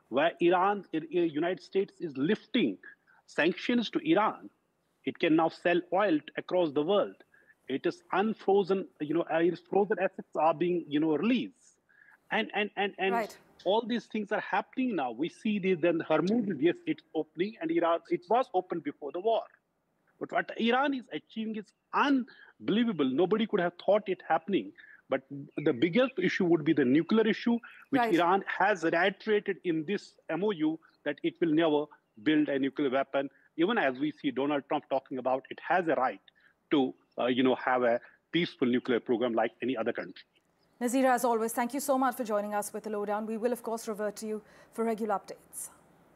where United States is lifting sanctions to Iran. It can now sell oil across the world. It is unfrozen, its frozen assets are being, released. And Right. all these things are happening now. We see then Hormuz, yes, it's opening, and Iran, it was open before the war. But what Iran is achieving is unbelievable. Nobody could have thought it happening. But the biggest issue would be the nuclear issue, which Right. Iran has reiterated in this MOU that it will never build a nuclear weapon. Even as we see Donald Trump talking about, it has a right to, have a peaceful nuclear program like any other country. Nazir, as always, thank you so much for joining us with the lowdown. We will, of course, revert to you for regular updates.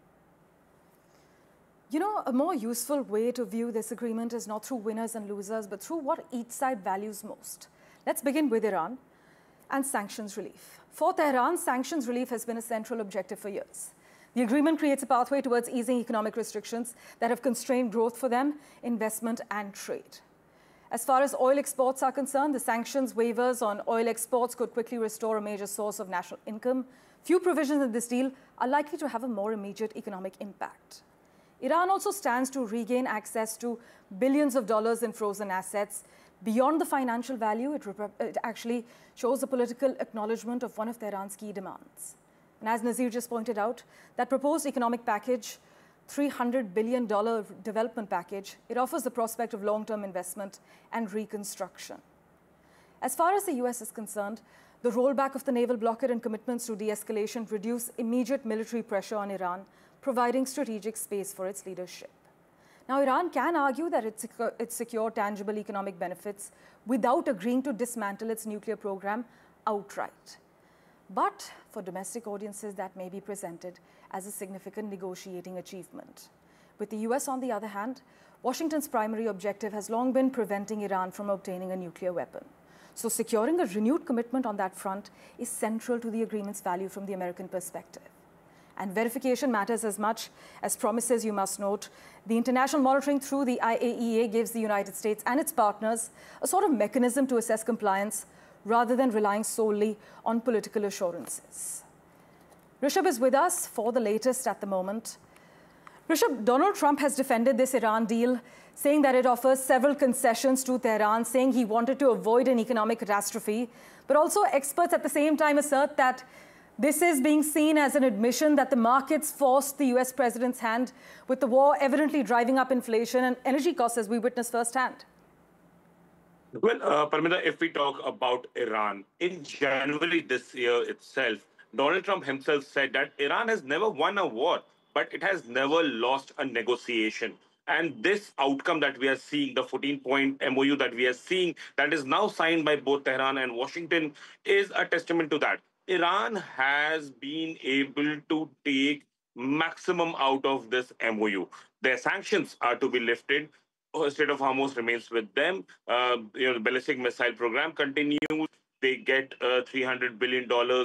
You know, a more useful way to view this agreement is not through winners and losers, but through what each side values most. Let's begin with Iran and sanctions relief. For Tehran, sanctions relief has been a central objective for years. The agreement creates a pathway towards easing economic restrictions that have constrained growth for them, investment and trade. As far as oil exports are concerned, the sanctions waivers on oil exports could quickly restore a major source of national income. Few provisions in this deal are likely to have a more immediate economic impact. Iran also stands to regain access to billions of dollars in frozen assets. Beyond the financial value, it actually shows a political acknowledgement of one of Tehran's key demands. And as Nazir just pointed out, that proposed economic package, $300 billion development package, it offers the prospect of long-term investment and reconstruction. As far as the US is concerned, the rollback of the naval blockade and commitments to de-escalation reduce immediate military pressure on Iran, providing strategic space for its leadership. Now, Iran can argue that it secured tangible economic benefits without agreeing to dismantle its nuclear program outright. But for domestic audiences, that may be presented as a significant negotiating achievement. With the US, on the other hand, Washington's primary objective has long been preventing Iran from obtaining a nuclear weapon. So securing a renewed commitment on that front is central to the agreement's value from the American perspective. And verification matters as much as promises, you must note. The international monitoring through the IAEA gives the United States and its partners a sort of mechanism to assess compliance rather than relying solely on political assurances. Rishabh is with us for the latest at the moment. Rishabh, Donald Trump has defended this Iran deal, saying that it offers several concessions to Tehran, saying he wanted to avoid an economic catastrophe. But also experts at the same time assert that this is being seen as an admission that the markets forced the US president's hand, with the war evidently driving up inflation and energy costs, as we witnessed firsthand. Well, Parmita, if we talk about Iran, in January this year itself, Donald Trump himself said that Iran has never won a war, but it has never lost a negotiation. And this outcome that we are seeing, the 14-point MOU that we are seeing, that is now signed by both Tehran and Washington, is a testament to that. Iran has been able to take maximum out of this MOU. Their sanctions are to be lifted. Strait of Hormuz remains with them. The ballistic missile program continues. They get $300 billion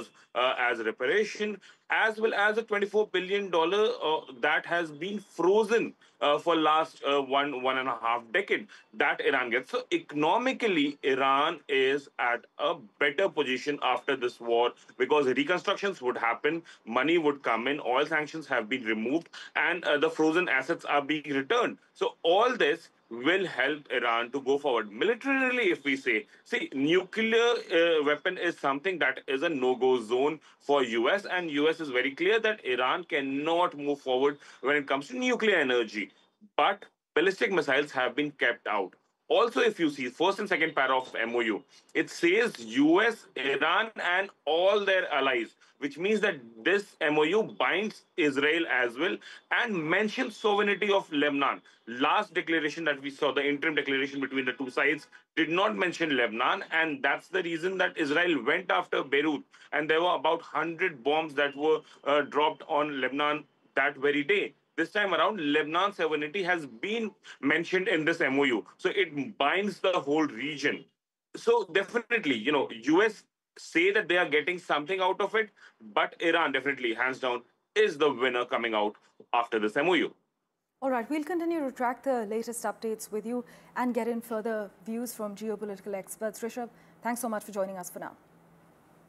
as reparation, as well as a $24 billion that has been frozen for last one and a half decade that Iran gets. So economically, Iran is at a better position after this war because reconstructions would happen, money would come in, oil sanctions have been removed, and the frozen assets are being returned. So all this will help Iran to go forward. Militarily, if we say, see, nuclear weapon is something that is a no-go zone for US, and US is very clear that Iran cannot move forward when it comes to nuclear energy. But ballistic missiles have been kept out. Also, if you see first and second para of MOU, it says US, Iran, and all their allies, which means that this MOU binds Israel as well and mentions sovereignty of Lebanon. Last declaration that we saw, the interim declaration between the two sides, did not mention Lebanon, and that's the reason that Israel went after Beirut, and there were about 100 bombs that were dropped on Lebanon that very day. This time around, Lebanon's sovereignty has been mentioned in this MOU. So it binds the whole region. So definitely, US say that they are getting something out of it, but Iran definitely, hands down, is the winner coming out after this MOU. All right, we'll continue to track the latest updates with you and get in further views from geopolitical experts. Rishabh, thanks so much for joining us for now.